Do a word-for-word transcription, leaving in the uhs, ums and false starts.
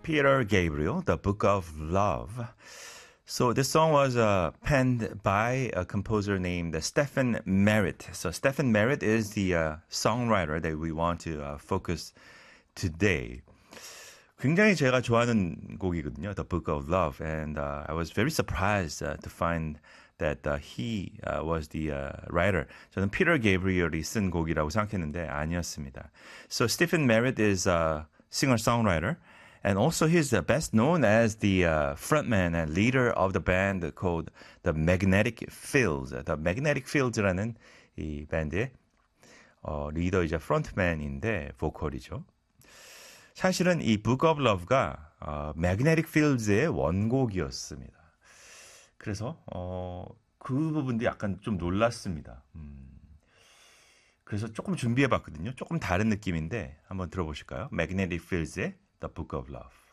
Peter Gabriel, The Book of Love. So this song was uh, penned by a composer named Stephen Merritt. So Stephen Merritt is the uh, songwriter that we want to uh, focus today. 굉장히 제가 좋아하는 곡이거든요. The Book of Love. And uh, I was very surprised uh, to find that uh, he uh, was the uh, writer. 저는 Peter Gabriel이 쓴 곡이라고 생각했는데 아니었습니다. So Stephen Merritt is a singer-songwriter. And also he's best known as the uh, frontman and leader of the band called The Magnetic Fields. The Magnetic Fields라는 이 밴드의 어, 리더이자 프론트맨인데 보컬이죠. 사실은 이 Book of Love가 어, Magnetic Fields의 원곡이었습니다. 그래서 어, 그 부분도 약간 좀 놀랐습니다. 음, 그래서 조금 준비해봤거든요. 조금 다른 느낌인데 한번 들어보실까요? Magnetic Fields의 The Book of Love.